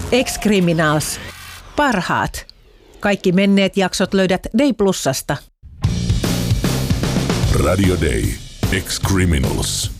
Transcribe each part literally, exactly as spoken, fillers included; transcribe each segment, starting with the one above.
Ex-Criminals. Parhaat. Kaikki menneet jaksot löydät Day Plusasta. Radio Day. Ex-Criminals.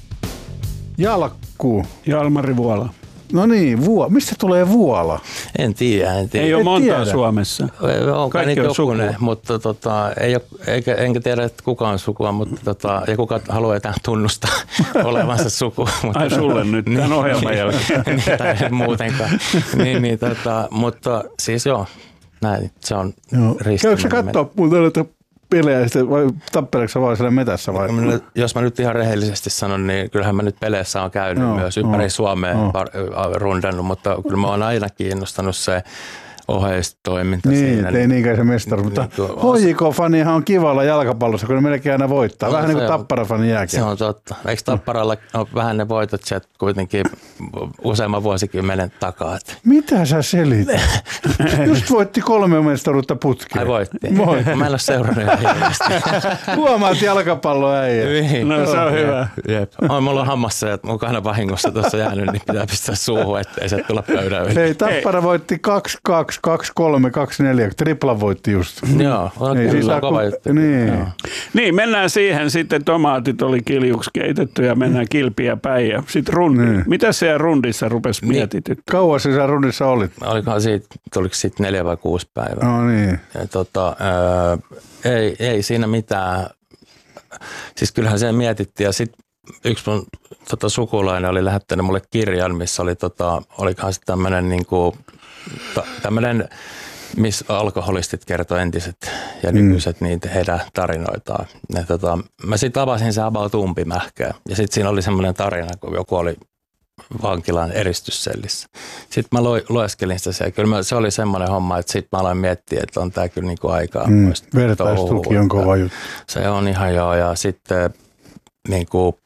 Jalkku. Jalmari Vuola. No niin, vuo. Mistä tulee Vuola? En tiedä, en tiedä. Ei ole Et montaa tiedä. Suomessa. On Kaikki niitä on sukua. jokunen, mutta tota, ei ole, eikä, enkä tiedä, että kuka on sukua, mutta tota, ja kuka haluaa jotain tunnustaa olevansa sukua. Mutta, Ai sulle nyt tämän ohjelman jälkeen. niin, tai muutenkaan. niin, niin, tota, mutta siis joo, näin, se on ristimäinen. Käykö sä katsoa muuten noita pelejä sitten, vai tappeleeko sä vaan siellä metässä? Vai? Jos mä nyt ihan rehellisesti sanon, niin kyllähän mä nyt peleissä on käynyt Joo, myös ympäri joo, Suomea joo. par- rundannut, mutta kyllä mä oon aina kiinnostanut se oheistoiminta Niin, siinä. ei niinkään se mestari, mutta Niin, tuo- H J K-fanihan on kivalla jalkapallossa, kun ne melkein aina voittaa. No, Vähän niin kuin se on- Tappara-fani jääkin. Se on totta. Eikö Tapparalla ole vähän ne voitot sieltä kuitenkin useamman vuosikymmenen takaa? Että... Mitä sä selität? Just voitti kolme mestaruutta putkeen. Ai voitti. Voitti. Mä en ole seurannut ihan hirveästi. Huomaat jalkapalloäijä. Niin. No se on hyvä. Jep. On mulla hammassa, että mun kahden vahingossa tuossa jäänyt, niin pitää pistää suuhun, ettei se tulla pöydän yli. Hei, Tappara voitti kaksi kaksi, kaksi kolme, kaksi neljä. Tripla voitti just. Joo, on Ei, siis kyllä saa kova ku- juttu. niin. Joo. Niin, mennään siihen. Sitten tomaatit oli kiljuksi keitetty ja mennään kilpiä päin. Ja sitten rundi. Niin. Mitä siellä rundissa rupesi Niin. mietityt? Kauas sä rundissa olit? Olikohan siitä, tuliko siitä neljä vai kuusi päivää? No niin. Ja tota, ää, ei, ei siinä mitään. Siis kyllähän se mietittiin ja sitten yksi mun tota, sukulainen oli lähettänyt mulle kirjan, missä oli tota, olikohan se tämmöinen niinku, ta, tämmöinen, missä alkoholistit kertoi entiset ja nykyiset mm. niitä heidän tarinoitaan. Ja tota, mä sitten avasin se about umpimähkää ja sitten siinä oli semmoinen tarina, kun joku oli vankilan eristyssellissä. Sitten mä lo, lueskelin sitä siellä. Kyllä mä, se oli semmoinen homma, että sitten mä aloin miettiä, että on tää kyllä niinku aikaa. Mm. Vertaistuki on kova juttu. Se on ihan joo ja sitten niinku,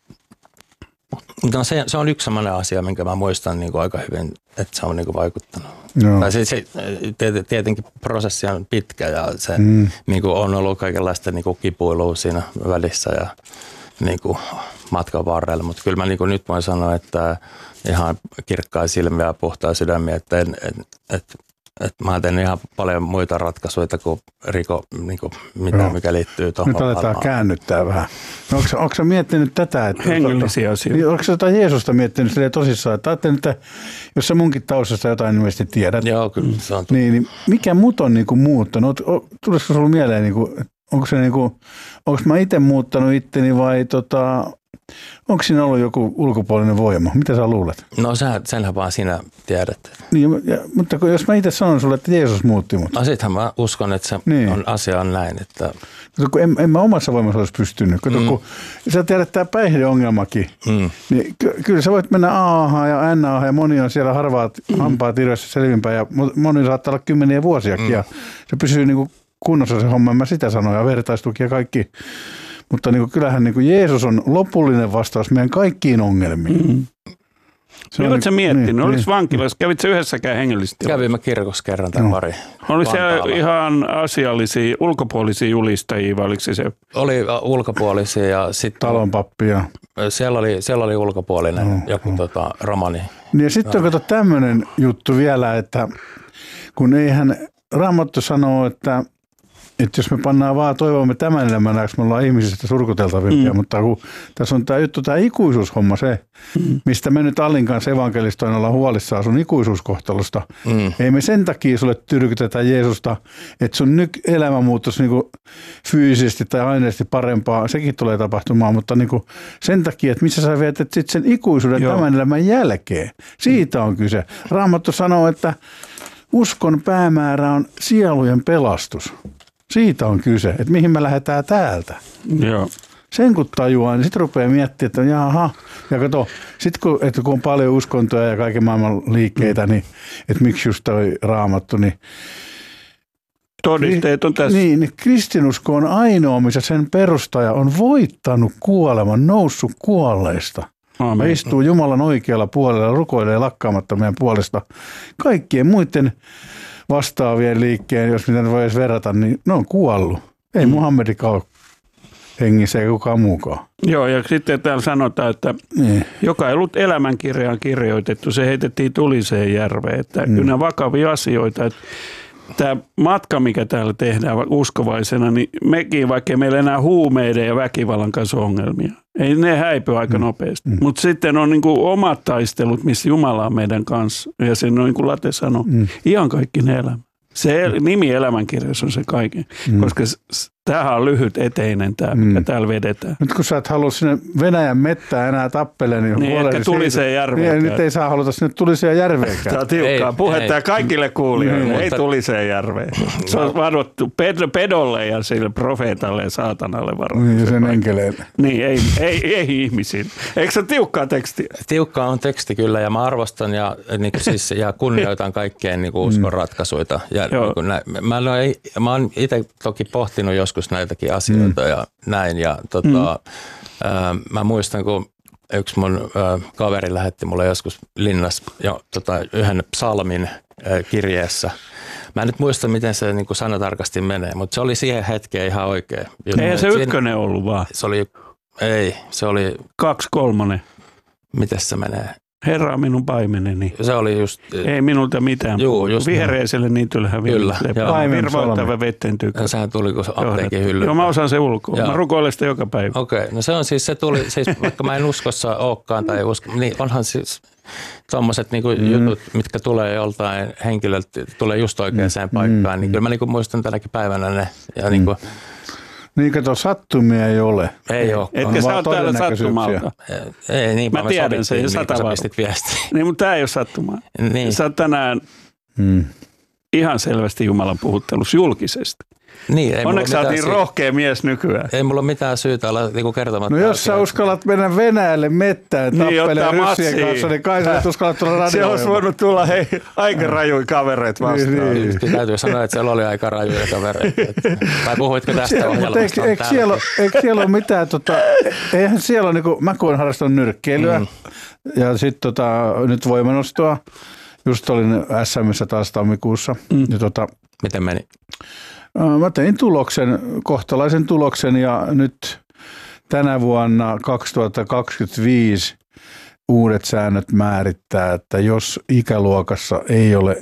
no se, se on yksi semmoinen asia, minkä mä muistan niinku aika hyvin, että se on niinku vaikuttanut. Joo. Tai se, se, tietenkin prosessi on pitkä ja se Mm. niinku on ollut kaikenlaista niinku kipuilua siinä välissä ja niinku matkan varrella, mutta kyllä mä niinku nyt voin sanoa, että ihan kirkkain silmiä ja puhtaa sydämiä, että en, et, et, et mä teen ihan paljon muita ratkaisuja kuin riko, niinku, mitä, Joo. mikä liittyy tuohon. Nyt aletaan käännyttää vähän. No, onko, onko sä miettinyt tätä? Että, Hengellisiä asioita. Onko sä jotain Jeesusta miettinyt silleen tosissaan? Että ajattelin, että jos sä munkin taustasta jotain ilmeisesti tiedät, Joo, kyllä se on. niin, niin mikä mut on niinku muuttanut? Tulisiko sulla mieleen, niinku, onko se niinku, onko mä itse muuttanut itteni vai tota, onko siinä ollut joku ulkopuolinen voima? Mitä sä luulet? No sä, senhän vaan sinä tiedät. Niin, ja, mutta kun, jos mä itse sanon sulle, että Jeesus muutti mut. No sittenhän mä uskon, että se Niin. on, asia on näin, että Kato, kun en, en mä omassa voimassa olisi pystynyt. Kato, mm. kun sä tiedät tämä päihdeongelmakin, mm, niin ky- kyllä sä voit mennä A-han ja N-han ja moni on siellä harvaat mm. hampaat irvessä selvinpäin ja mo- moni saattaa olla kymmeniä vuosiakin mm. ja se pysyy niin kuin kunnossa se homma, en mä sitä sanoin ja vertaistuki ja kaikki. Mutta niin kuin, kyllähän niin kuin Jeesus on lopullinen vastaus meidän kaikkiin ongelmiin. Mm. Se Oletko sä miettinyt? niin, Oliko niin. vankilassa? Kävit sä yhdessäkään hengellisesti? kävin mä kirkossa kerran tai No. pari. Oli siellä Vantaalla. ihan asiallisia, ulkopuolisia julistajia, vai oliko se se? Oli ä, ulkopuolisia ja sitten Talonpappi ja... siellä oli, siellä oli ulkopuolinen No, joku no. tota, romani. Niin ja sitten on kato tämmöinen juttu vielä, että kun eihän Raamattu sanoo, että, että jos me pannaan vaan toivomme tämän elämän ajaksi, me ollaan ihmisistä surkuteltavimpia, mm. mutta kun tässä on tämä juttu, tämä ikuisuushomma se, mm. mistä me nyt Allin kanssa evankelistoin ollaan huolissaan sun ikuisuuskohtalosta. Mm. Ei me sen takia sulle tyrkytetä Jeesusta, että sun nyt elämä muuttuisi niinku fyysisesti tai aineellisesti parempaa, sekin tulee tapahtumaan, mutta niinku sen takia, että missä sä vietät sit sen ikuisuuden Joo. tämän elämän jälkeen. Siitä on kyse. Raamattu sanoo, että uskon päämäärä on sielujen pelastus. Siitä on kyse, että mihin me lähdetään täältä. Joo. Sen kun tajuaa, niin sitten rupeaa miettimään, että jaha. Ja kato, sitten kun, että kun on paljon uskontoja ja kaiken maailman liikkeitä, niin että miksi just toi Raamattu, niin Todisteet on tässä. Niin, niin kristinusko on ainoa, missä sen perustaja on voittanut kuoleman, noussut kuolleista. Aamen. Ja istuu Jumalan oikealla puolella, rukoilee lakkaamatta meidän puolesta. Kaikkien muiden vastaavien liikkeen, jos mitä voi edes verrata, niin ne on kuollut. Ei mm. Muhammedikaan ole hengissä eikä kukaan muukaan. Joo, ja sitten täällä sanotaan, että Niin. joka ei ollut elämänkirjaan kirjoitettu, se heitettiin tuliseen järveen. Että mm. kyllä nämä vakavia asioita. Että tämä matka, mikä täällä tehdään uskovaisena, niin mekin, vaikka meillä enää huumeiden ja väkivallan kanssa ongelmia. Ei ne häipy aika mm. nopeasti. Mm. Mutta sitten on niinku omat taistelut, missä Jumala on meidän kanssa. Ja sen on, niin kuin Late sanoi, mm. ihan kaikki ne elämä. Se el- nimi elämänkirjassa on se kaiken, mm. koska s- tämähän on lyhyt eteinen tämä, mikä mm. täällä vedetään. Nyt kun sä et halua sinne Venäjän mettään enää tappele, niin, niin ehkä Tuliseen järveen. Niin, nyt ei saa haluta sinne Tuliseen järveenkään. Tämä on tiukkaa ei, puhetta ei. ja kaikille kuulijoille. Mm, ei mutta... Tuliseen järveen. Se on vaadottu ped- pedolle ja sille profeetalle ja saatanalle varoittu. Niin, sen enkeleille. Niin, ei, ei, ei ihmisiin. Eikö se ole tiukkaa tekstiä? Tiukka on teksti kyllä ja mä arvostan ja, niin kuin siis, ja kunnioitan kaikkeen niin kuin uskon ratkaisuita. Ja, niin kuin näin, mä, olen, mä oon itse toki pohtinut joskus näitäkin asioita mm. ja näin. Ja, tota, mm. ää, mä muistan, kun yksi mun ää, kaveri lähetti mulle joskus linnassa jo, tota, yhden psalmin ää, kirjeessä. Mä en nyt muista, miten se niin kuin sanatarkasti menee, mutta se oli siihen hetkeen ihan oikein. Eihän se ykkönen ollut vaan. Se oli, ei, se oli... Kaksi kolmonen. Miten se menee? Herra minun paimeneni. Se oli just... Ei minulta mitään. Juu, just vihreiselle niityllähän kyllä. Virvoittava vetten tykkä. Sehän tuli, kun apteekin hyllyllä. Joo, mä osaan se ulkoa. Joo. Mä rukoilen sitä joka päivä. Okei, okay. No se on siis, se tuli, siis vaikka mä en uskossa olekaan tai usko, niin onhan siis tommoset niinku mm. jutut, mitkä tulee joltain henkilöltä, tulee just oikeaan mm. paikkaan, niin kyllä mä niinku muistan tänäkin päivänä ne. Ja mm. niinku, niin kato, sattumia ei ole. Ei ole. Etkä sä oot täällä sattumalta. Ei, niin mä tiedän sen, sata varma. Niin, mutta tää ei ole sattumaa. Niin. Sä oot tänään hmm. ihan selvästi Jumalan puhuttelussa julkisesti. Niin, onneksi sä oot niin rohkea mies nykyään. Ei mulla ole mitään syytä olla niinku kertomatta. No jos asioita. Sä uskallat mennä Venäjälle mettään niin, tappeleen ryssien kanssa, niin kai sä et uskallat tulla radioon. Se olisi voinut tulla hei, aika rajuja kavereita vastaan. Niin, niin. Täytyy sanoa, että siellä oli aika rajuja kavereita. Vai puhuitko tästä siellä, ohjelmasta? Eikö, eikö, siellä, eikö siellä ole mitään, tota, eihän siellä ole, niin kuin, mä kun olen harrastanut nyrkkeilyä mm. ja sitten tota, nyt voimanostoa. Just olin S M:ssä taas tammikuussa. Mm. Ja, tota, miten meni? Mä tein tuloksen, kohtalaisen tuloksen ja nyt tänä vuonna kaksituhattakaksikymmentäviisi uudet säännöt määrittää, että jos ikäluokassa ei ole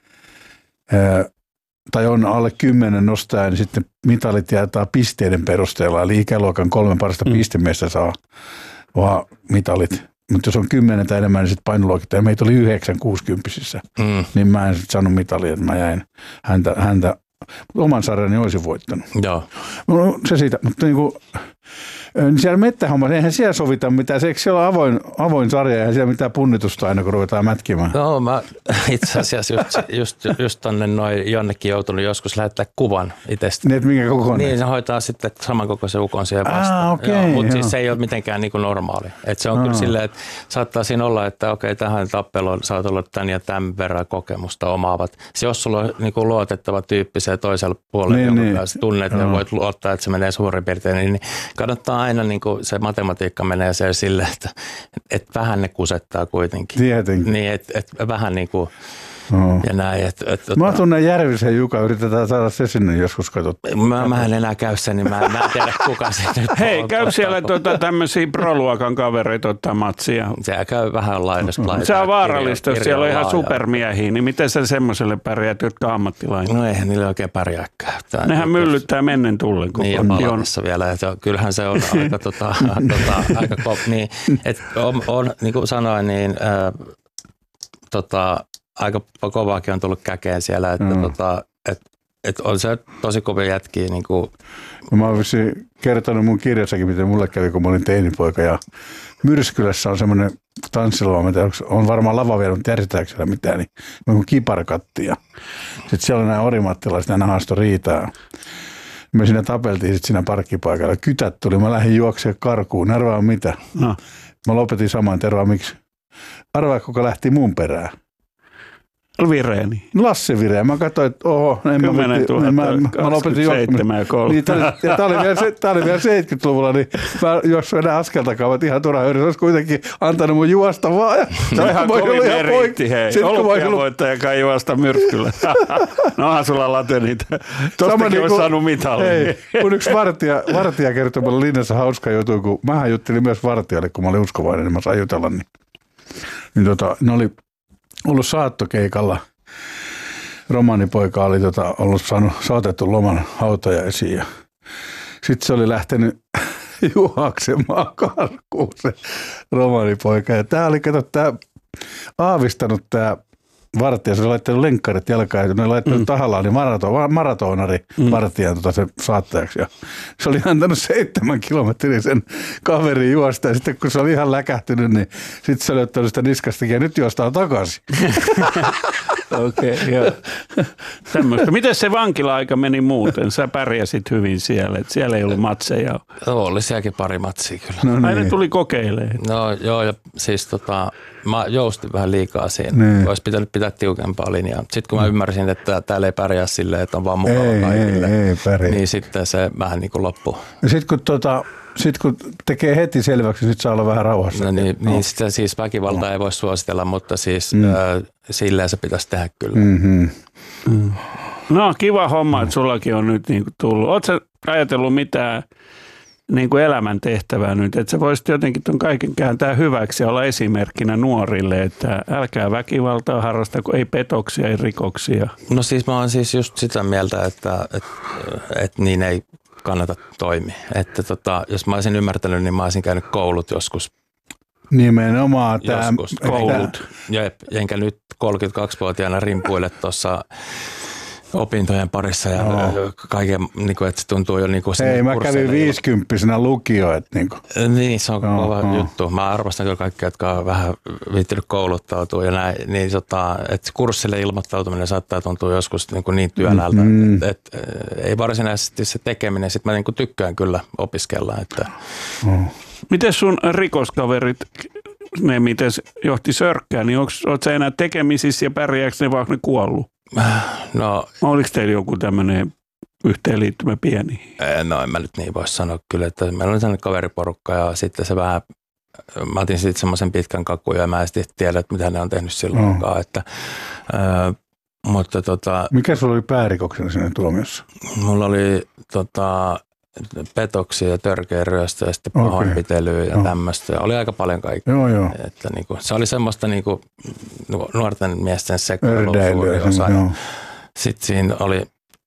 ää, tai on alle kymmenen nostaja, niin sitten mitalit jaetaan pisteiden perusteella. Eli ikäluokan kolme parasta mm. pistemiestä saa vaan mitalit. Mutta jos on kymmenen tai enemmän, niin sitten painoluokit. Ja meitä oli yhdeksän kuusikymppisissä, mm. niin mä en sitten saanut mitalia, että mä jäin häntä, häntä oman sarjani olisin voittanut. Joo. No, se siitä, mutta niin kuin, siellä mettähommassa, eihän siellä sovita mitään. Eikö siellä ole avoin, avoin sarja, eihän siellä mitään punnitusta aina, kun ruvetaan mätkimään? No mä itse asiassa just, just, just tonne noin jonnekin joutunut joskus lähettää kuvan itsestä. Niin, että minkä kokoinen? Niin, se hoitaa sitten samankokoisen ukon siihen vastaan. Ah, okei. Okay, mutta siis se ei ole mitenkään niin kuin normaali. Et se on ah. kyllä silleen, että saattaa siinä olla, että okei, okay, tähän tappeluun saat olla tämän ja tämän verran kokemusta omaavat. Se, jos sulla on niin kuin luotettava tyyppi se toisella puolella, niin, niin. tunnet ja voit luottaa, että se menee suurin piirtein, niin kannattaa aina niin kuin se matematiikka menee se sille, että, että vähän ne kusettaa kuitenkin. Tietenkin. Niin, että, että vähän niin kuin Oh. ja näin. Et, et, mä tunnen Järvisen Juka, yritetään saada se sinne joskus katsottua. Mä, mä en enää käy sen, niin mä, mä en tiedä kuka se nyt Hei, käy siellä tuota, tämmöisiä pro-luokan kavereita ottaa matsia. Se käy vähän laidasta laitaa. Se on vaarallista, jos siellä on ihan supermiehiä, niin miten sä semmoiselle pärjäät, jotka on ammattilainen? No eihän niille oikein pärjääkään. Nehän myllyttää mennen tullen koko ajan. Niin ja palatissa vielä, että kyllähän se on aika, tota, tota, aika kop, niin, että on, on, niin kuin sanoin, niin äh, tota, aika kovaakin on tullut käkeen siellä, että mm. tota, et, et on se tosi kovia jätkiä. Niin kuin. Mä oon vissiin kertonut mun kirjassakin, miten mulle kävi, kun mä olin teinipoika. Ja Myrskylässä on semmoinen tanssiluoma, on varmaan lava vielä, mutta järjestetäänkö siellä mitään, niin mä oon kiparkatti. Ja sitten siellä on nämä orimattilaiset, nämä haasto riitaa. Me siinä tapeltiin sitten siinä parkkipaikalla. Kytät tuli, mä lähdin juoksemaan karkuun. Arvaa mitä? No. Mä lopetin saman, tervaa miksi? Arvaa, kuka lähti mun perään. Vireeni. Lasse Vireen. Mä katsoin, että oho, en mä, mä, mä, mä lopetin kaksikymmentäseitsemän ja kolme. Niin, tämä oli, oli vielä seitsemänkymmentäluvulla, niin mä juossin enää askeltakaan, että ihan turha yhdessä. Olisi kuitenkin antanut mun juosta vaan. Ja se on ihan kovin meriitti, hei. Olympiavoittaja kai juosta myrskyllä. No onhan sulla late niitä. Tostakin niin olisi saanut mitalli. Hei, kun yksi vartija, vartija kertoi mulle linnassa hauska juttu, kun mähän juttelin myös vartijalle, kun mä olin uskovainen, niin mä sain jutella. Niin, niin tota, ne oli ollut saattokeikalla. Romaanipoika oli tota, ollut saanut saatettu loman hautajaisiin ja sitten se oli lähtenyt juoksemaan karkuun se romaanipoika. Ja tää oli, kato, tää aavistanut tää vartija, se oli laittanut lenkkarit jalkaan ja ne oli laittanut mm. tahallaan niin marato, maratonari mm. vartijan tota sen saattajaksi. Ja se oli antanut seitsemän kilometriä sen kaverin juosta ja sitten kun se oli ihan läkähtynyt, niin sitten se oli ottanut sitä niskastakin ja nyt juostaan takaisin. Okei, okay, joo. Tämmöistä. Miten se vankila-aika meni muuten? Sä pärjäsit hyvin siellä, että siellä ei ollut matseja. Joo, oli sielläkin pari matsia kyllä. No niin. Aina tuli kokeilemaan. No joo, ja siis tota, mä joustin vähän liikaa siinä. Niin. Olisi pitänyt pitää tiukempaa linjaa. Sitten kun mä ymmärsin, että täällä ei pärjää silleen, että on vaan mukava ei, kaikille, ei, ei pärjää. Niin sitten se vähän niin kuin loppui. Ja sitten kun, tota, sit kun tekee heti selväksi, niin sitten saa olla vähän rauhassa. No niin, no. niin sitä siis väkivaltaa no. ei voi suositella, mutta siis mm. äh, silleen se pitäisi tehdä kyllä. Mm-hmm. Mm. No kiva homma, että sullakin on nyt niin kuin tullut. Oletko sä ajatellut mitään niin kuin elämäntehtävää nyt, että sä voisit jotenkin tuon kaiken kääntää hyväksi ja olla esimerkkinä nuorille, että älkää väkivaltaa harrastako, ei petoksia, ei rikoksia. No siis mä oon siis just sitä mieltä, että, että, että niin ei kannata toimia. Että tota, jos mä olisin ymmärtänyt, niin mä olisin käynyt koulut joskus. Nimenomaan tämä. Joskus koulut. Jep, enkä nyt kolmekymmentäkaksivuotiaana rimpuille tuossa opintojen parissa ja no. kaiken, niin kuin, että se tuntuu jo niin kuin Hei, mä kävin viisikymppisenä lukio. Että niin, kuin. niin, se on no, kova no. juttu. Mä arvostan kyllä kaikkia, jotka on vähän viittinyt kouluttautua ja näin. Niin, tota, että kurssille ilmoittautuminen saattaa tuntua joskus niin, kuin niin työlältä. Mm-hmm. Että, että, että, ei varsinaisesti se tekeminen. Sitten mä niin kuin tykkään kyllä opiskella. Että. No. Miten sun rikoskaverit, ne miten johti sörkkää, niin oletko sä enää tekemisissä ja pärjääkö ne vaan ne kuollut? No, oliko teillä joku tämmöinen yhteenliittymä pieni? No en mä nyt niin voi sanoa kyllä, että meillä oli sellainen kaveriporukka ja sitten se vähän, mä otin sitten semmoisen pitkän kakun ja mä en sitten tiedä, että mitä ne on tehnyt silloinkaan. Mm. Että, äh, mutta tota, mikä sulla oli päärikoksena siinä tuomiossa? Mulla oli tota, petoksia ja törkeä ryöstö ja sitten pahoinpitelyä ja no. tämmöistä. Oli aika paljon kaikkea. Joo, joo. Että niinku, se oli semmoista niinku, nuorten miesten sekoilua suuri osa. Sitten siinä oli,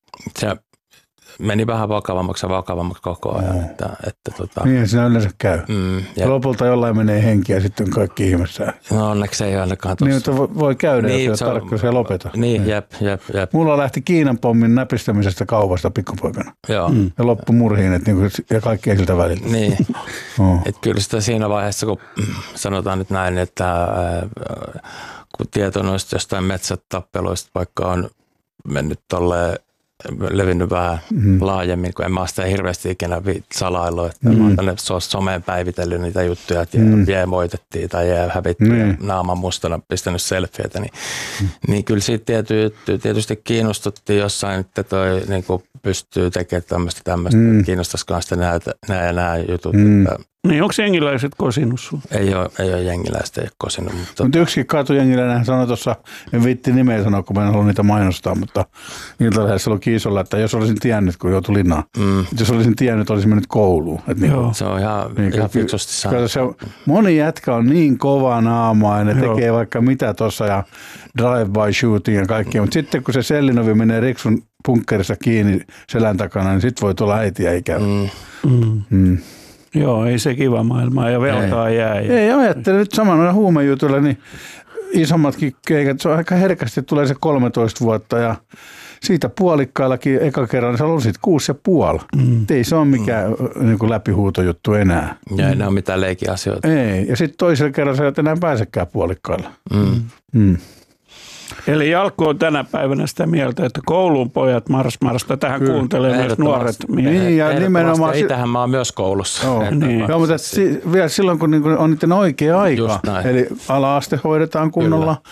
se meni vähän vakavammaksi ja vakavammaksi koko ajan. Oh. Että, että, tota, niin siinä yleensä käy. Mm, ja lopulta jollain menee henki ja sitten kaikki ihmeessä. No onneksi ei ainakaan tuossa. Niin, että voi käydä, niin, jos ei ole tarkka, se ei lopeta. Niin, niin, jep, jep, jep. Mulla lähti Kiinan pommin näpistämisestä kaupasta pikkupoikana. Joo. Mm. Ja loppu murhiin, että niinku, ja kaikki ei siltä välillä. Niin, oh. että kyllä sitä siinä vaiheessa, kun sanotaan nyt näin, että kun tieto noista jostain metsätappeluista, vaikka on mennyt tolleen, levinnyt vähän mm. laajemmin, kun en mä ole sitä hirveästi ikinä salaillut, että mm. mä oon tänne someen päivitellyt niitä juttuja, että mm. jää moitettiin tai jää hävittiin mm. ja naaman mustana pistänyt selfieitä, niin, mm. niin kyllä siitä tietysti, tietysti kiinnostuttiin jossain, että toi niin pystyy tekemään tämmöistä tämmöistä, mm. kiinnostaisikaan sitten nämä ja nämä jutut. Mm. Että, niin onko jengiläiset kosinut sun? Ei ole, ei ole jengiläistä, ei ole kosinut. Mutta Mut yksikin katujengiläinen sanoi tuossa, en viitti nimeä sanoa, kun mä en halua niitä mainostaa, mutta Iltalehdessä oli kiisolla, että jos olisin tiennyt, kun joutui linnaan, mm. jos olisin tiennyt, olisin mennyt kouluun. Niin, se on ihan, niin, ihan fiksusti sanottu. Moni jätkä on niin kova naamainen, ne tekee vaikka mitä tuossa ja drive-by shooting ja kaikkea, mutta sitten kun se sellinovi menee Riksun punkkerissa kiinni selän takana, niin sitten voi tulla äitiä ikävä. Mm. Mm. Mm. Joo, ei se kiva maailma ja velkaa ei. jää. Ei, ajattele nyt samalla huumejutuilla, niin isommatkin keikat, se on aika herkästi, tulee se kolmetoista vuotta ja siitä puolikkaillakin eka kerran, niin sä lusit kuusi ja puoli. Mm. Ei se ole mikään mm. niin kuin läpihuutojuttu enää. Ja ei ne ole mitään leikiasioita. Ei, ja sitten toisella kerralla sä et enää pääsekään puolikkailla. Mm. Mm. Eli Jalkko on tänä päivänä sitä mieltä, että koulun pojat mars marsta tähän Kyllä. kuuntelee myös nuoret miehet. Niin, ja nimenomaan. Eitähän mä oon myös koulussa. Joo, niin. Joo, mutta si- vielä silloin, kun niinku on niiden oikea aika. Eli ala-aste hoidetaan kunnolla. Kyllä.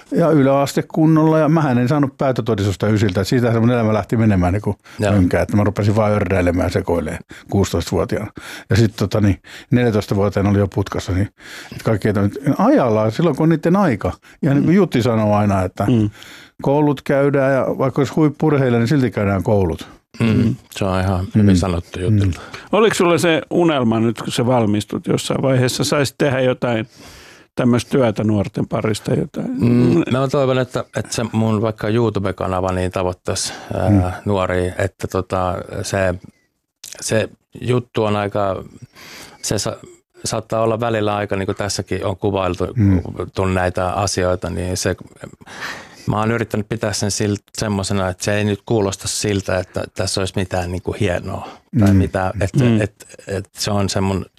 ja yläaste kunnolla. Ja mähän en saanut päätötodistusta ysiltä. Siitä se mun elämä lähti menemään niin kuin mönkään, että mä rupesin vaan ördäilemään sekoilemaan kuusitoistavuotiaana. Ja sitten tota, niin, neljätoistavuotiaana oli jo putkassa. Niin, kaikki ajallaan silloin, kun on niiden aika. Ja niin kuin Jutti sanoo aina, että mm. koulut käydään ja vaikka olisi huippurheilija, niin silti käydään koulut. Mm. Se on ihan hyvin mm. sanottu Jutilta. Mm. Oliko sulla se unelma nyt, kun sä valmistut jossain vaiheessa? Saisit tehdä jotain tämmöistä työtä nuorten parista jotain? Mm, mä toivon, että, että se mun vaikka YouTube-kanava niin tavoittaisi mm. ää, nuoria, että tota, se, se juttu on aika, se sa, saattaa olla välillä aika, niin kuin tässäkin on kuvailtu mm. näitä asioita, niin se, mä oon yrittänyt pitää sen semmoisena, että se ei nyt kuulosta siltä, että tässä olisi mitään niin kuin hienoa tai mm. mitään, että mm. et, et se on se mun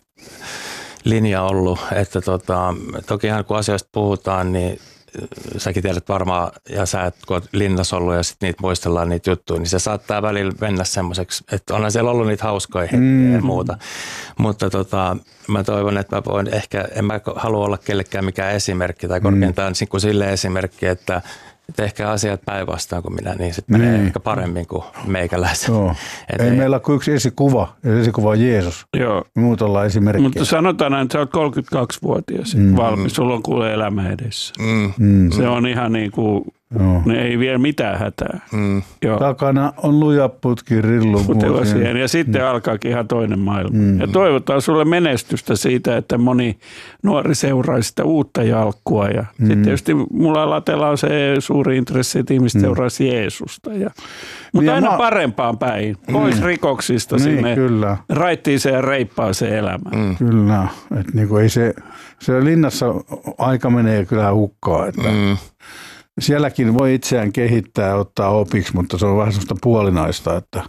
linja ollut, että tota, tokihan kun asioista puhutaan, niin säkin tiedät varmaan, ja sä et, kun oot linnassa ollut ja sitten niitä muistellaan niitä juttuja, niin se saattaa välillä mennä semmoiseksi, että onhan siellä ollut niitä hauskoja hetkiä mm. ja muuta. Mutta tota, mä toivon, että mä voin ehkä, en mä halua olla kellekään mikään esimerkki tai korkeintaan mm. kuin sille esimerkki, että että ehkä asiat päinvastaan kuin minä, niin sitten menee ehkä paremmin kuin meikäläisen. Ei, ei meillä ole kuin yksi esikuva, ja esikuva on Jeesus. Joo. Muut ollaan esimerkkejä. Mutta sanotaan, että sä oot kolmekymmentäkaksivuotias mm. valmis, sulla on kuule elämä edessä. Mm. Mm. Se on ihan niin kuin, ne ei vielä mitään hätää. Mm. Joo. Takana on luja putki rillu. Ja sitten mm. alkaakin ihan toinen maailma. Mm. Ja toivotaan sulle menestystä siitä, että moni nuori seuraisi sitä uutta jalkkua. Ja mm. sitten tietysti mulla latella on se suuri intressi, että ihmiset mm. seuraisi Jeesusta. Ja, mutta ja aina mä... parempaan päin. Pois mm. rikoksista niin, sinne kyllä. raittiiseen ja reippaaseen elämään. Mm. Kyllä. Et niinku ei se, se linnassa aika menee kyllä hukkaan. Että mm. sielläkin voi itseään kehittää ja ottaa opiksi, mutta se on vähän sellaista puolinaista, että,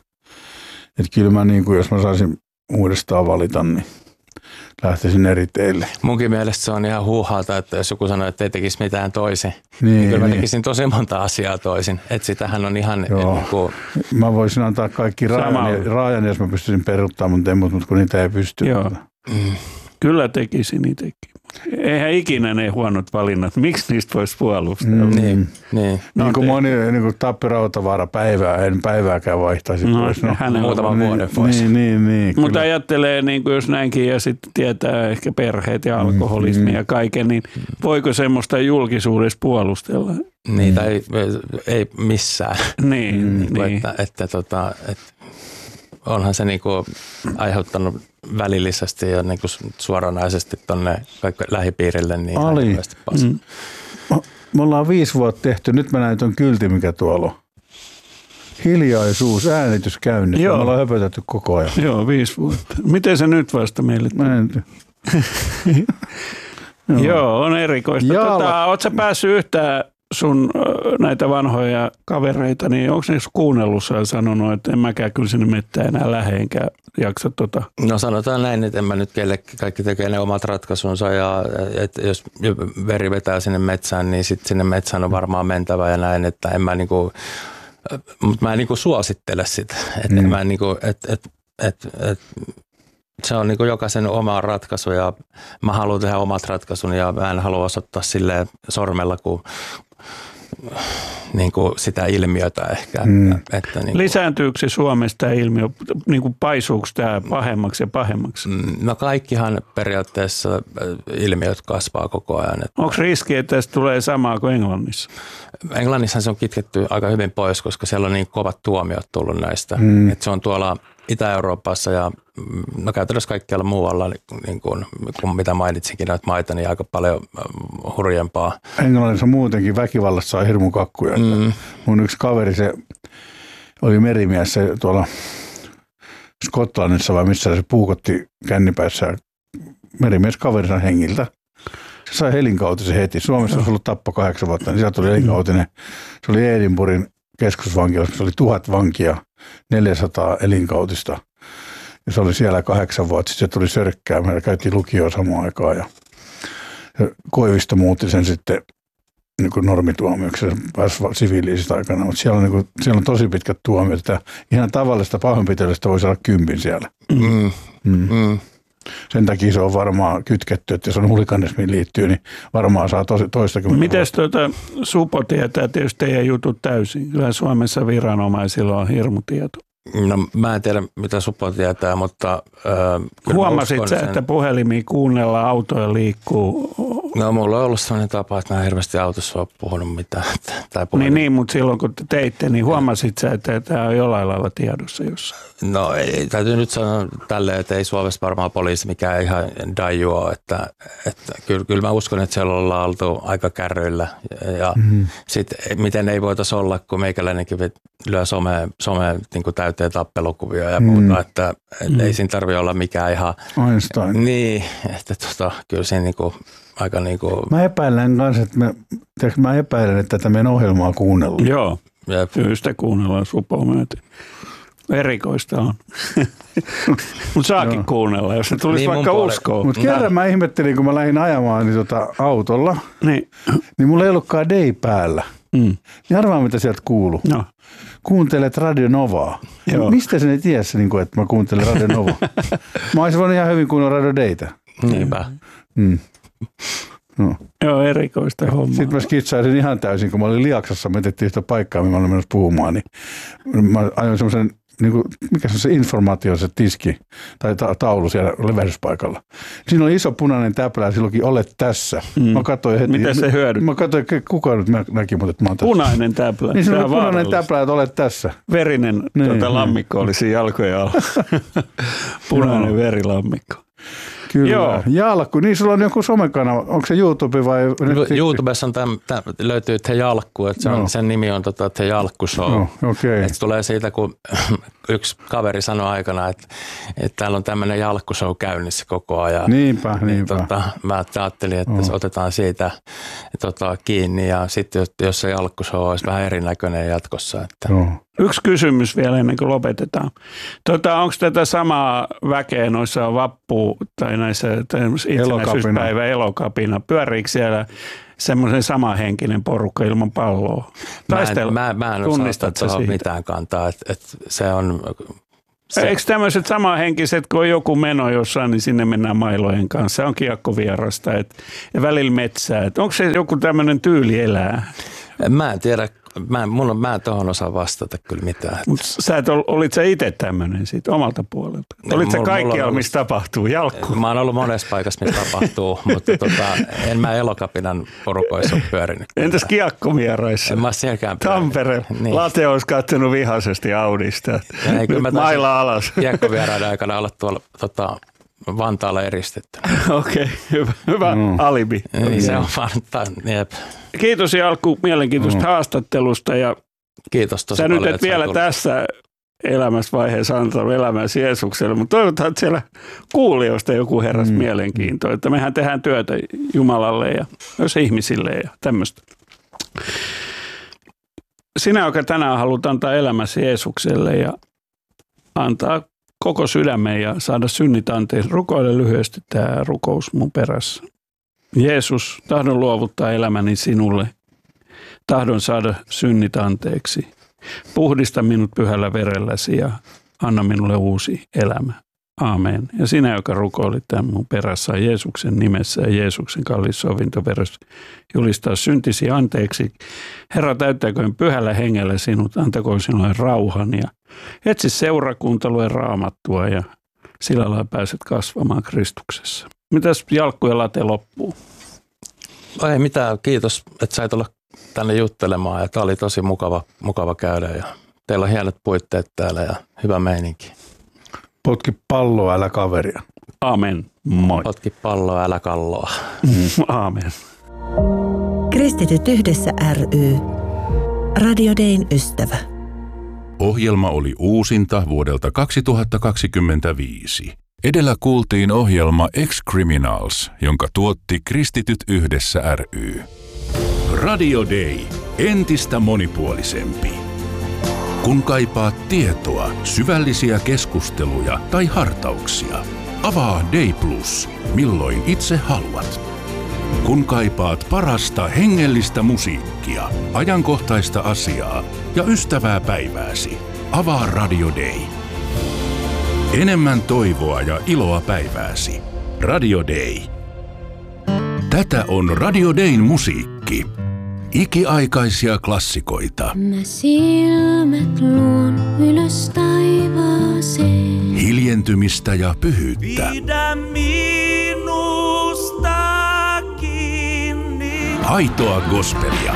että kyllä mä niin kuin, jos mä saisin uudestaan valita, niin lähtisin eri teille. Munkin mielestä se on ihan huuhaata, että jos joku sanoo, että ei tekisi mitään toisin, niin, niin kyllä mä niin. tekisin tosi monta asiaa toisin. Että sitähän on ihan... Niin kuin... Mä voisin antaa kaikki raajan, raajan, jos mä pystyisin peruuttamaan mun temut, mutta kun niitä ei pysty. Joo. Mm. Kyllä tekisin niitäkin. Eihän ikinä ne huonot valinnat. Miksi niistä voisi puolustella? Mm. Niin, niin. No, niin kuin moni niin kuin Tappi Rautavaara päivää, en päivääkään vaihtaisi no, pois. No, muutaman niin, vuoden pois. Niin, niin, niin, mutta ajattelee, niin kuin jos näinkin ja sitten tietää ehkä perheet ja alkoholismi mm. ja kaiken, niin voiko semmoista julkisuudessa puolustella? Niin, tai ei, ei missään. Niin, mm. niin. Että, että, tota, että onhan se niinku aiheuttanut välillisesti ja niinku suoranaisesti tuonne lähipiirille niin Ali. Mm. Me ollaan viisi vuotta tehty. Nyt mä näin tuon kylti, mikä tuolla on. Hiljaisuus, äänitys käynnissä. Me ollaan höpötetty koko ajan. Joo, viisi vuotta. Miten se nyt vasta meille tuli? Joo. Joo, on erikoista. Tota, ootko sä päässyt yhtään sun näitä vanhoja kavereita, niin onko ne kuunnellut ja sanonut, että en mäkään kyllä sinne mettään enää lähde, enkä jaksa tota? No sanotaan näin, että en mä nyt kellekin, kaikki tekee ne omat ratkaisunsa ja että jos veri vetää sinne metsään, niin sitten sinne metsään on varmaan mentävä ja näin, että en mä niinku, mutta mä en niinku suosittele sitä, että mm. mä niinku, että et, et, et, se on niinku jokaisen oma ratkaisu ja mä haluan tehdä omat ratkaisuni ja mä en halua osoittaa silleen sormella, kun niin kuin sitä ilmiötä ehkä. Mm. Että niin kuin, lisääntyykö Suomessa tämä ilmiö, niin kuin paisuuko tämä pahemmaksi ja pahemmaksi? No kaikkihan periaatteessa ilmiöt kasvaa koko ajan. Onko riski, että tästä tulee samaa kuin Englannissa? Englannissa se on kitketty aika hyvin pois, koska siellä on niin kovat tuomiot tullut näistä. Mm. Että se on tuolla Itä-Euroopassa ja no käytännössä kaikkialla muualla, niin kuin, kun mitä mainitsinkin näitä maita, niin aika paljon hurjempaa. Englannissa muutenkin väkivallassa on hirmu kakkuja. Mm. Mun yksi kaveri, se oli merimies se tuolla Skotlannissa vai missä se puukotti kännipäissä merimies kaverinsa hengiltä. Se sai elinkautisen heti. Suomessa olisi ollut tappo kahdeksan vuotta, niin sieltä tuli elinkautinen. Se oli Edinburghin keskusvankilassa, se oli tuhat vankia, neljäsataa elinkautista. Ja se oli siellä kahdeksan vuotta, sitten se tuli sörkkää. Meillä käytiin lukioa samaan aikaan ja Koivisto muutti sen sitten niin kuin normituomioksi. Se pääsi siviiliisistä aikana, mutta siellä on, niin kuin, siellä on tosi pitkät tuomiot. Ihan tavallista pahoinpitelystä voi saada kympin siellä. Mm. Mm. Mm. Sen takia se on varmaan kytketty, että jos on hulikanismiin liittyy, niin varmaan saa tosi, toistakymmentä. Mites tuota, Supo tietää tietysti teidän jutut täysin? Kyllä Suomessa viranomaisilla on hirmutieto. No mä en tiedä, mitä Supo tietää, mutta... Äh, Huomasit sä, sen... että puhelimia kuunnellaan, autoja liikkuu? No mulla on ollut sellainen tapa, että mä en hirveästi autossa ole puhunut mitään. Tai niin, niin, mutta silloin kun te teitte, niin huomasit sä, että tämä on jollain lailla tiedossa jossain? No ei, täytyy nyt sanoa tälleen, että ei Suomessa varmaan poliisi mikään ihan daiju ole. Että, että kyllä, kyllä mä uskon, että siellä ollaan oltu aika kärryillä. Ja mm-hmm. sitten miten ei voitaisi olla, kun meikäläinenkin lyö someen, someen niin kuin täyteen tappelukuvia ja muuta. Mm-hmm. Että, että ei siinä tarvitse olla mikään ihan... Einstein. Niin, että tota, kyllä siinä niin kuin... Aika niin kuin... Mä epäilen kanssa, että me, mä epäilen, että tätä meidän ohjelmaa kuunnellaan. Joo, kyllä sitä kuunnellaan Supoa myöten. Erikoista on. Mutta saakin kuunnella, jos se tulisi niin vaikka uskoon. Mutta kerran mä ihmettelin, kun mä lähdin ajamaan niin tota autolla, niin. niin mulla ei ollutkaan Day päällä. Mm. Niin arvaa, mitä sieltä kuuluu. No. Kuuntelet Radio Novaa. Mistä sen ei tiedä, että mä kuuntelen Radio Novaa? Mä olisin voinut ihan hyvin kuunnella Radio Daytä. Niinpä. Mm. No. Joo, erikoista hommaa. Sitten mä skitsaisin ihan täysin, kun mä olin Liaksassa, me etettiin sitä paikkaa, mihin mä olin menossa puhumaan, niin mä ajoin semmoisen, niin kuin, mikä se on se informaatio, se tiski tai ta- taulu siellä levähdyspaikalla. Siinä oli iso punainen täplä ja silloinkin olet tässä. Mm. Mä katsoin heti. Mitä se hyödyt? Mä katsoin, kuka nyt näki, mutta että mä oon tässä. Punainen täplä. Niin se oli punainen täplä, että olet tässä. Verinen niin, tuota, lammikko oli siinä jalkojen alla. Punainen no. verilammikko. Kyllä. Joo. Jalkku. Niin sulla on joku somekanava. Onko se YouTube vai? YouTubessa on täm, täm, löytyy Te Jalkku. Että se on, no. Sen nimi on tota, Te Jalkku Show. No, okay. Se tulee siitä, kun yksi kaveri sanoi aikana, että, että täällä on tämmöinen Jalkku Show käynnissä koko ajan. Niinpä, niin, niinpä. Tota, mä ajattelin, että oh. otetaan siitä tota, kiinni ja sitten jos se Jalkku Show olisi vähän erinäköinen jatkossa. Että. Oh. Yksi kysymys vielä ennen kuin lopetetaan. Tota, onko tätä samaa väkeä noissa vappu- tai näissä itsenäisyyspäivä elokapina? Pyöriikö siellä semmoisen samanhenkinen porukka ilman palloa? Taistelu, mä en, mä, mä en osaa tuohon mitään kantaa. Et, et se on, se... Eikö tämmöiset samanhenkiset, kun on joku meno jossain, niin sinne mennään mailojen kanssa? Se on kiekkovierasta et, ja välillä metsää. Et onko se joku tämmöinen tyyli elää? Mä en tiedä. Mä en, mulla, mä en tohon osaa vastata kyllä mitään. Mutta sä et ol, olit sä itse tämmöinen siitä omalta puolelta? No, olit sä kaikkialla, missä tapahtuu? Jalkku? Mä oon ollut monessa paikassa, missä tapahtuu, mutta tota, en mä Elokapinan porukoissa ole pyörinyt. Entäs kiekkovieraissa? En mä sielläkään pyörinyt. Tampere. Niin. Late olisi katsonut vihaisesti Audista. Ei, kyllä mä mailla alas. Kiekkovieraiden aikana olla tuolla tota, Vantaalla eristetty. Okei, okay, hyvä, hyvä mm. alibi. Niin, se on vaan, jep. Kiitos Jalkku mielenkiintoista mm. haastattelusta. Ja kiitos tosi sä paljon. Sä nyt et vielä tullut. Tässä elämässä vaiheessa antaa elämässä Jeesukselle, mutta toivotaan, että siellä kuulijoista joku heräs mm. mielenkiintoa. Että mehän tehdään työtä Jumalalle ja myös ihmisille ja tämmöistä. Sinä, joka tänään haluat antaa elämäsi Jeesukselle ja antaa koko sydämen ja saada synnit anteeksi. Rukoile lyhyesti tämä rukous mun perässä. Jeesus, tahdon luovuttaa elämäni sinulle. Tahdon saada synnit anteeksi. Puhdista minut pyhällä verelläsi ja anna minulle uusi elämä. Aamen. Ja sinä, joka rukoilit tämän mun perässä Jeesuksen nimessä ja Jeesuksen kallis sovintoveressä, julistaa syntisi anteeksi. Herra, täyttäköön pyhällä hengellä sinut, antakoon sinulle rauhan ja etsi seurakunta, lue Raamattua ja sillä lailla pääset kasvamaan Kristuksessa. Mitäs Jalkku ja Late loppuu? Ei mitään, kiitos, että sait olla tänne juttelemaan ja tämä oli tosi mukava, mukava käydä ja teillä on hienot puitteet täällä ja hyvä meininki. Potki palloa, älä kaveria. Aamen. Moi. Potki palloa, älä kalloa. Aamen. Kristityt yhdessä ry. Radio Dayn ystävä. Ohjelma oli uusinta vuodelta kaksituhattakaksikymmentäviisi. Edellä kuultiin ohjelma Ex-Criminals, jonka tuotti Kristityt yhdessä ry. Radio Day. Entistä monipuolisempi. Kun kaipaat tietoa, syvällisiä keskusteluja tai hartauksia, avaa Day Plus, milloin itse haluat. Kun kaipaat parasta hengellistä musiikkia, ajankohtaista asiaa ja ystävää päivääsi, avaa Radio Day. Enemmän toivoa ja iloa päivääsi. Radio Day. Tätä on Radio Dayn musiikki. Ikiaikaisia klassikoita. Mä silmät luon ylös taivaaseen. Hiljentymistä ja pyhyyttä. Pidä minusta kiinni. Aitoa gospelia.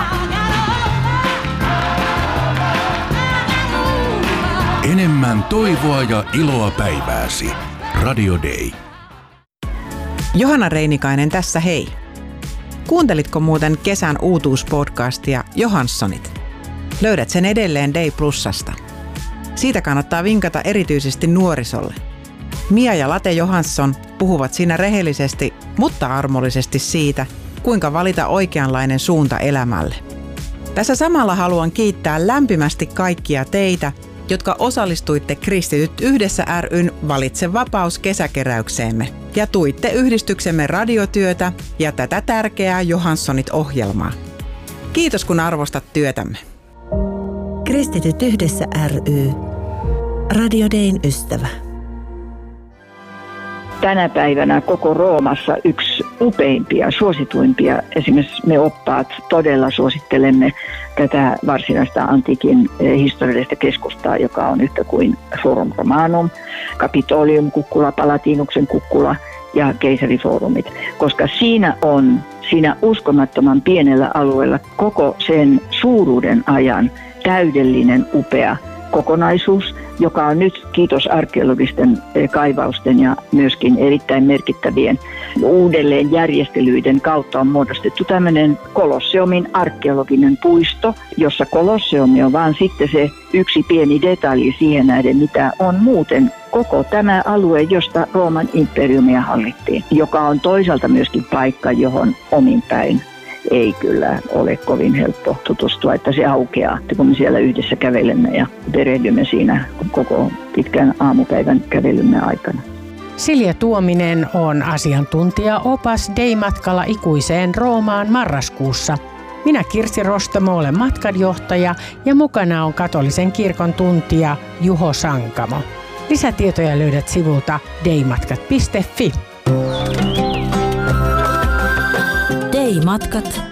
Enemmän toivoa ja iloa päivääsi. Radio Day. Johanna Reinikainen tässä hei. Kuuntelitko muuten kesän uutuuspodcastia Johanssonit? Löydät sen edelleen Day Plusasta. Siitä kannattaa vinkata erityisesti nuorisolle. Mia ja Late Johansson puhuvat siinä rehellisesti, mutta armollisesti siitä, kuinka valita oikeanlainen suunta elämälle. Tässä samalla haluan kiittää lämpimästi kaikkia teitä, jotka osallistuitte Kristityt yhdessä ry:n Valitse vapaus kesäkeräykseemme ja tuitte yhdistyksemme radiotyötä ja tätä tärkeää Johanssonit-ohjelmaa. Kiitos kun arvostat työtämme. Kristityt yhdessä ry. Radio Dayn ystävä. Tänä päivänä koko Roomassa yksi upeimpia, suosituimpia. Esimerkiksi me oppaat todella suosittelemme tätä varsinaista antiikin historiallista keskustaa, joka on yhtä kuin Forum Romanum, Capitolium kukkula, Palatinuksen kukkula ja keisarifoorumit. Koska siinä on, siinä uskomattoman pienellä alueella koko sen suuruuden ajan täydellinen upea kokonaisuus, joka on nyt kiitos arkeologisten kaivausten ja myöskin erittäin merkittävien uudelleenjärjestelyiden kautta on muodostettu tämmöinen Kolosseumin arkeologinen puisto, jossa Kolosseumi on vaan sitten se yksi pieni detalji siihen nähden, mitä on muuten koko tämä alue, josta Rooman imperiumia hallittiin, joka on toisaalta myöskin paikka, johon omin päin ei kyllä ole kovin helppo tutustua, että se aukeaa, kun me siellä yhdessä kävelemme ja perehdymme siinä koko pitkän aamupäivän kävelymme aikana. Silja Tuominen on asiantuntija-opas Day-matkalla ikuiseen Roomaan marraskuussa. Minä Kirsi Rostamo olen matkanjohtaja ja mukana on katolisen kirkon tuntija Juho Sankamo. Lisätietoja löydät sivulta daymatkat piste fi. Day-matkat